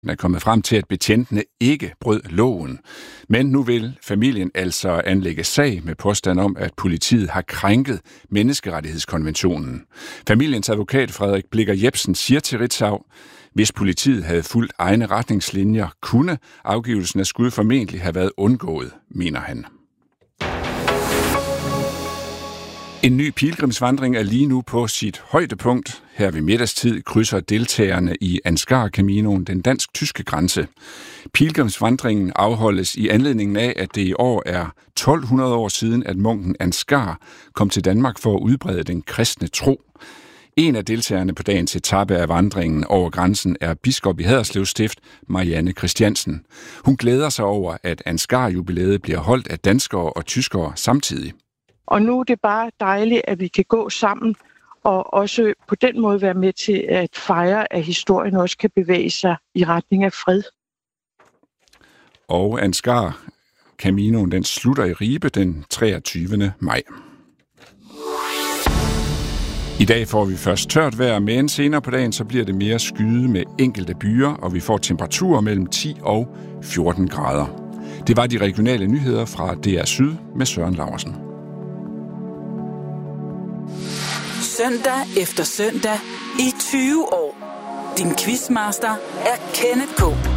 er kommet frem til, at betjentene ikke brød loven. Men nu vil familien altså anlægge sag med påstand om, at politiet har krænket menneskerettighedskonventionen. Familiens advokat Frederik Blikker Jepsen siger til Ritzau, hvis politiet havde fulgt egne retningslinjer, kunne afgivelsen af skud formentlig have været undgået, mener han. En ny pilgrimsvandring er lige nu på sit højdepunkt. Her ved middagstid krydser deltagerne i Ansgar Caminoen den dansk-tyske grænse. Pilgrimsvandringen afholdes i anledningen af, at det i år er 1200 år siden, at munken Ansgar kom til Danmark for at udbrede den kristne tro. En af deltagerne på dagens etape af vandringen over grænsen er biskop i Haderslev Stift, Marianne Christiansen. Hun glæder sig over, at Ansgar-jubilæet bliver holdt af danskere og tyskere samtidig. Og nu er det bare dejligt, at vi kan gå sammen og også på den måde være med til at fejre, at historien også kan bevæge sig i retning af fred. Og Ansgar Caminoen den slutter i Ribe den 23. maj. I dag får vi først tørt vejr, men senere på dagen så bliver det mere skyde med enkelte byer, og vi får temperaturer mellem 10 og 14 grader. Det var de regionale nyheder fra DR Syd med Søren Laursen. Søndag efter søndag i 20 år. Din quizmaster er Kenneth K.